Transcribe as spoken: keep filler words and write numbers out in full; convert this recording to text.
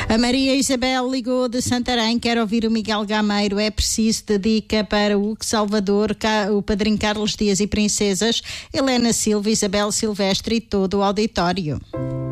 A Maria Isabel ligou de Santarém, quer ouvir o Miguel Gameiro. É preciso de dica para o Hugo Salvador, o Padrinho Carlos Dias e Princesas, Helena Silva, Isabel Silvestre e todo o auditório.